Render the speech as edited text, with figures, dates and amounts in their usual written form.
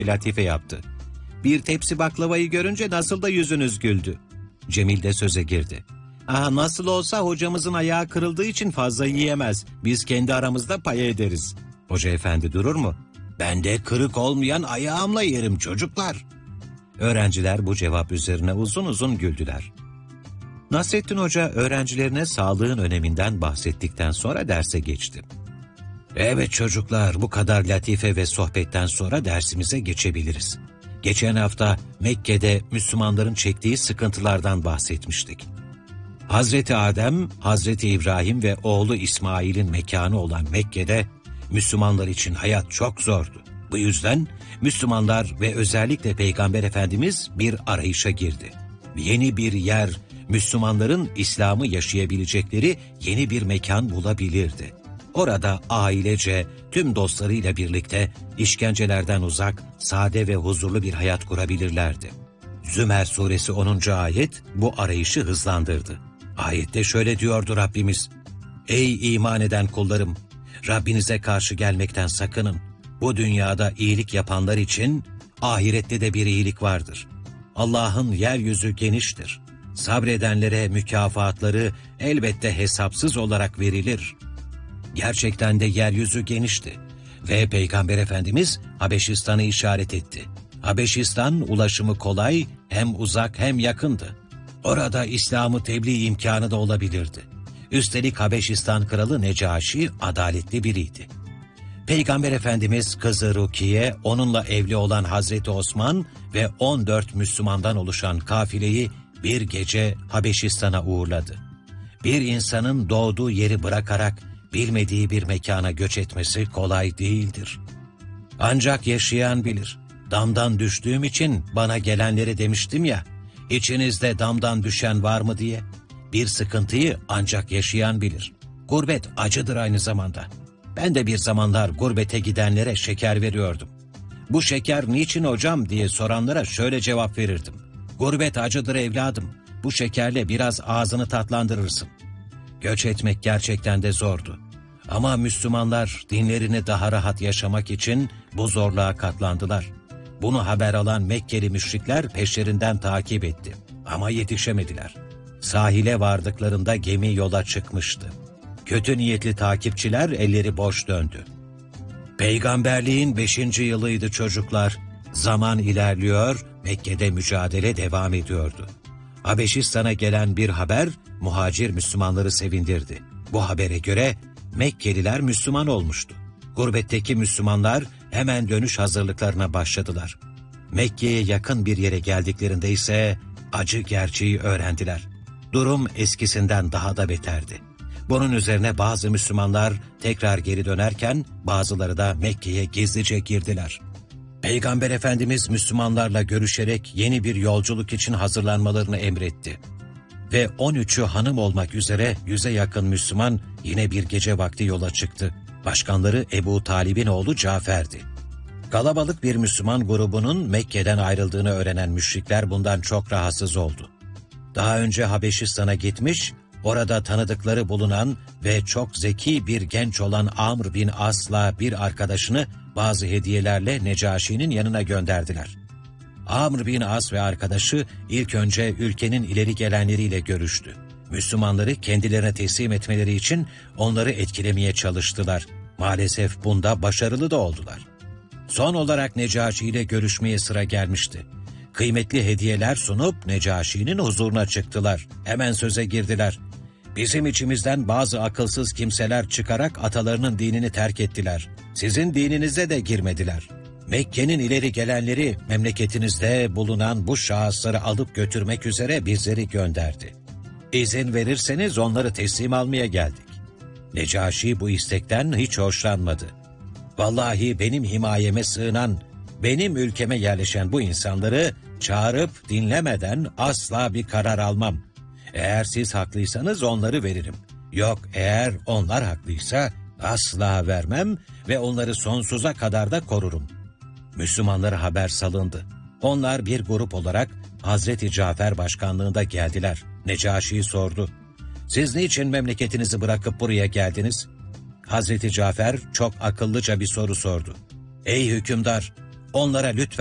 latife yaptı. Bir tepsi baklavayı görünce nasıl da yüzünüz güldü. Cemil de söze girdi. Aha, nasıl olsa hocamızın ayağı kırıldığı için fazla yiyemez. Biz kendi aramızda pay ederiz. Hoca efendi durur mu? Ben de kırık olmayan ayağımla yerim çocuklar. Öğrenciler bu cevap üzerine uzun uzun güldüler. Nasrettin Hoca öğrencilerine sağlığın öneminden bahsettikten sonra derse geçti. Evet çocuklar, bu kadar latife ve sohbetten sonra dersimize geçebiliriz. Geçen hafta Mekke'de Müslümanların çektiği sıkıntılardan bahsetmiştik. Hazreti Adem, Hazreti İbrahim ve oğlu İsmail'in mekanı olan Mekke'de Müslümanlar için hayat çok zordu. Bu yüzden Müslümanlar ve özellikle Peygamber Efendimiz bir arayışa girdi. Yeni bir yer, Müslümanların İslam'ı yaşayabilecekleri yeni bir mekan bulabilirdi. Orada ailece, tüm dostlarıyla birlikte işkencelerden uzak, sade ve huzurlu bir hayat kurabilirlerdi. Zümer suresi 10. ayet bu arayışı hızlandırdı. Ayette şöyle diyordu Rabbimiz: Ey iman eden kullarım! Rabbinize karşı gelmekten sakının. Bu dünyada iyilik yapanlar için ahirette de bir iyilik vardır. Allah'ın yeryüzü geniştir. Sabredenlere mükafatları elbette hesapsız olarak verilir. Gerçekten de yeryüzü genişti ve Peygamber Efendimiz Habeşistan'ı işaret etti. Habeşistan ulaşımı kolay, hem uzak hem yakındı. Orada İslam'ı tebliğ imkanı da olabilirdi. Üstelik Habeşistan kralı Necaşi adaletli biriydi. Peygamber Efendimiz kızı Rukiye, onunla evli olan Hazreti Osman ve 14 Müslümandan oluşan kafileyi bir gece Habeşistan'a uğurladı. Bir insanın doğduğu yeri bırakarak bilmediği bir mekana göç etmesi kolay değildir. Ancak yaşayan bilir. Damdan düştüğüm için bana gelenlere demiştim ya, içinizde damdan düşen var mı diye. Bir sıkıntıyı ancak yaşayan bilir. Gurbet acıdır aynı zamanda. Ben de bir zamanlar gurbete gidenlere şeker veriyordum. Bu şeker niçin hocam diye soranlara şöyle cevap verirdim. Gurbet acıdır evladım. Bu şekerle biraz ağzını tatlandırırsın. Göç etmek gerçekten de zordu. Ama Müslümanlar dinlerini daha rahat yaşamak için bu zorluğa katlandılar. Bunu haber alan Mekkeli müşrikler peşlerinden takip etti. Ama yetişemediler. Sahile vardıklarında gemi yola çıkmıştı. Kötü niyetli takipçiler elleri boş döndü. Peygamberliğin 5. yılıydı çocuklar. Zaman ilerliyor, Mekke'de mücadele devam ediyordu. Habeşistan'a gelen bir haber muhacir Müslümanları sevindirdi. Bu habere göre Mekkeliler Müslüman olmuştu. Gurbetteki Müslümanlar hemen dönüş hazırlıklarına başladılar. Mekke'ye yakın bir yere geldiklerinde ise acı gerçeği öğrendiler. Durum eskisinden daha da beterdi. Bunun üzerine bazı Müslümanlar tekrar geri dönerken bazıları da Mekke'ye gizlice girdiler. Peygamber Efendimiz Müslümanlarla görüşerek yeni bir yolculuk için hazırlanmalarını emretti. Ve 13'ü hanım olmak üzere 100'e yakın Müslüman yine bir gece vakti yola çıktı. Başkanları Ebu Talib'in oğlu Cafer'di. Kalabalık bir Müslüman grubunun Mekke'den ayrıldığını öğrenen müşrikler bundan çok rahatsız oldu. Daha önce Habeşistan'a gitmiş, orada tanıdıkları bulunan ve çok zeki bir genç olan Amr bin As'la bir arkadaşını bazı hediyelerle Necaşi'nin yanına gönderdiler. Amr bin As ve arkadaşı ilk önce ülkenin ileri gelenleriyle görüştü. Müslümanları kendilerine teslim etmeleri için onları etkilemeye çalıştılar. Maalesef bunda başarılı da oldular. Son olarak Necaşi ile görüşmeye sıra gelmişti. Kıymetli hediyeler sunup Necaşi'nin huzuruna çıktılar. Hemen söze girdiler. Bizim içimizden bazı akılsız kimseler çıkarak atalarının dinini terk ettiler. Sizin dininize de girmediler. Mekke'nin ileri gelenleri memleketinizde bulunan bu şahısları alıp götürmek üzere bizleri gönderdi. İzin verirseniz onları teslim almaya geldik. Necaşi bu istekten hiç hoşlanmadı. Vallahi benim himayeme sığınan, benim ülkeme yerleşen bu insanları çağırıp dinlemeden asla bir karar almam. Eğer siz haklıysanız onları veririm. Yok, eğer onlar haklıysa asla vermem ve onları sonsuza kadar da korurum. Müslümanlara haber salındı. Onlar bir grup olarak Hazreti Cafer başkanlığında geldiler. Necaşi sordu. Siz niçin memleketinizi bırakıp buraya geldiniz? Hazreti Cafer çok akıllıca bir soru sordu. Ey hükümdar, Onlara lütfen